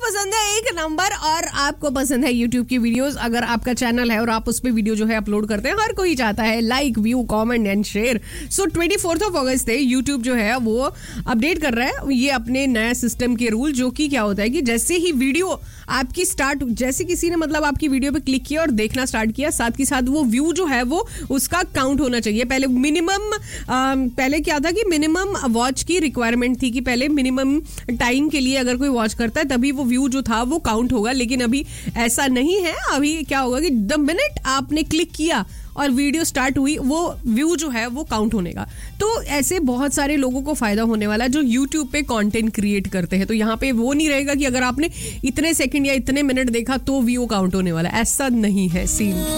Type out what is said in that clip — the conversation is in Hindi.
पसंद है एक नंबर और आपको पसंद है यूट्यूब की वीडियोस, अगर आपका चैनल है और आप उस पे वीडियो जो है अपलोड करते हैं, हर कोई चाहता है like, view, comment and share. सो 24 अगस्त से यूट्यूब जो है वो अपडेट कर रहा है ये अपने नया सिस्टम के रूल, जो कि क्या होता है कि जैसे ही वीडियो आपकी स्टार्ट, जैसे किसी ने मतलब आपकी वीडियो पे क्लिक किया और देखना स्टार्ट किया, साथ ही साथ वो व्यू जो है वो उसका काउंट होना चाहिए। पहले मिनिमम पहले क्या था कि मिनिमम वॉच की रिक्वायरमेंट थी कि पहले मिनिमम टाइम के लिए अगर कोई वॉच करता है तभी वो व्यू जो था वो काउंट होगा, लेकिन अभी ऐसा नहीं है। अभी क्या होगा कि द मिनट आपने क्लिक किया और वीडियो स्टार्ट हुई वो व्यू जो है वो काउंट होने का। तो ऐसे बहुत सारे लोगों को फायदा होने वाला है जो यूट्यूब पे कंटेंट क्रिएट करते हैं। तो यहाँ पे वो नहीं रहेगा कि अगर आपने इतने सेकंड या इतने मिनट देखा तो व्यू काउंट होने वाला, ऐसा नहीं है सीन।